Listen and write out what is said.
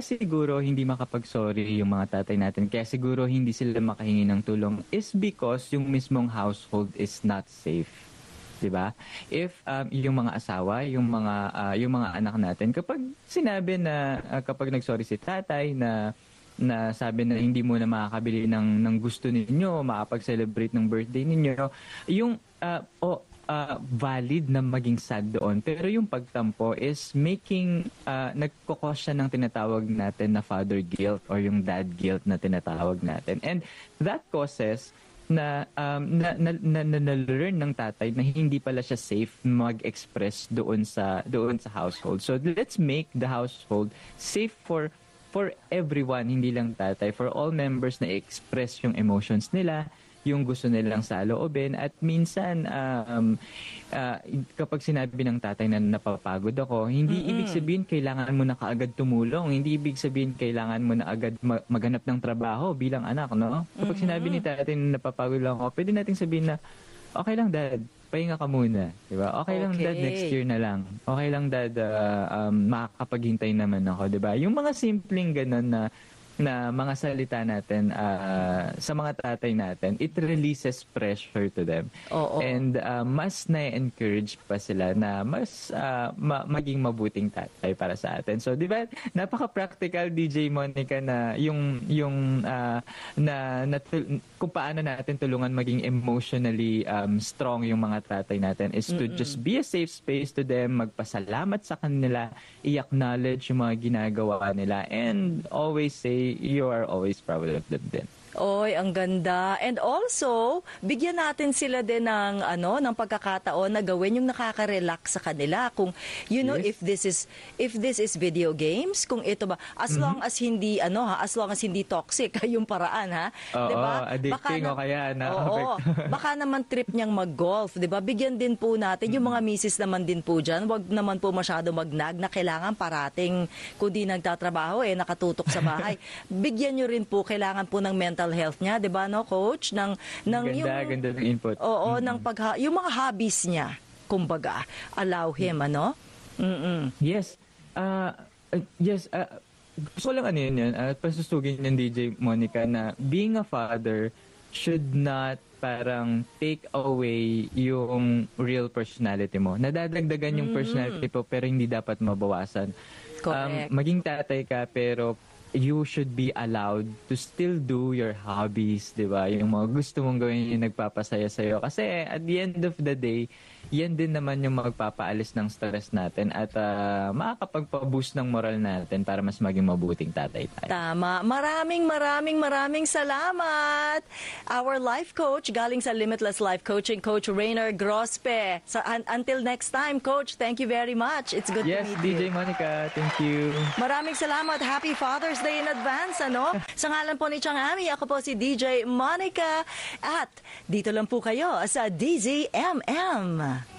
siguro hindi makapag-sorry yung mga tatay natin, kaya siguro hindi sila makahingi ng tulong is because yung mismong household is not safe. 'Di ba? If yung mga asawa, yung mga anak natin, kapag sinabi na kapag nagsorry si tatay na sabi na hindi mo na makakabili ng gusto ninyo, makapag-celebrate ng birthday ninyo, yung valid na maging sad doon. Pero yung pagtampo is nagkukos siya ng tinatawag natin na father guilt or yung dad guilt na tinatawag natin. And that causes na learn ng tatay na hindi pala siya safe mag-express doon sa household. So let's make the household safe for everyone, hindi lang tatay, for all members na express yung emotions nila, yung gusto nilang saloobin. At minsan kapag sinabi ng tatay na napapagod ako, hindi ibig sabihin kailangan mo na kaagad tumulong, hindi ibig sabihin kailangan mo na agad maghanap ng trabaho bilang anak, no? Kapag sinabi ni tatay na napapagod lang ako, pwede nating sabihin na okay lang dad, pahinga ka muna, di ba? Okay lang dad, next year na lang. Okay lang dad, makakapaghintay naman ako, di ba? Yung mga simpleng ganun na mga salita natin sa mga tatay natin, it releases pressure to them. And mas na-encourage pa sila na mas maging mabuting tatay para sa atin. So, di ba, napaka-practical, DJ Monica, na kung paano natin tulungan maging emotionally strong yung mga tatay natin is to just be a safe space to them, magpasalamat sa kanila, i-acknowledge yung mga ginagawa nila, and always say you are always proud of them din. Oy, ang ganda. And also, bigyan natin sila din ng pagkakataon na gawin yung nakaka-relax sa kanila. Kung if this is video games, kung ito ba as long as hindi as long as hindi toxic yung paraan, ha. 'Di ba? Addicting o kaya na. Baka naman trip niyang mag-golf, 'di ba? Bigyan din po natin yung mga misis naman din po diyan. Wag naman po masyado magnag na kailangan parating kundi nagtatrabaho nakatutok sa bahay. Bigyan niyo rin po, kailangan po ng mental health niya, 'di ba, no, coach, ganda ng input. Yung mga hobbies niya, kumbaga, allow him, Yes. Gusto ko lang yun, pasusugin ng DJ Monica na being a father should not parang take away yung real personality mo. Nadadagdagan yung personality po pero hindi dapat mabawasan. Correct. Maging tatay ka pero you should be allowed to still do your hobbies, di ba? Yung mga gusto mong gawin yung nagpapasaya sa'yo. Kasi at the end of the day, yan din naman yung magpapaalis ng stress natin at makakapagpa-boost ng moral natin para mas maging mabuting tatay tayo. Tama. Maraming salamat. Our life coach, galing sa Limitless Life Coaching, Coach Rainer Grospe. Until next time, Coach, thank you very much. It's good to meet you. Yes, DJ Monica, thank you. Maraming salamat. Happy Father's Day in advance, Sa ngalan po ni Chang Ami, ako po si DJ Monica. At dito lang po kayo sa DZMM.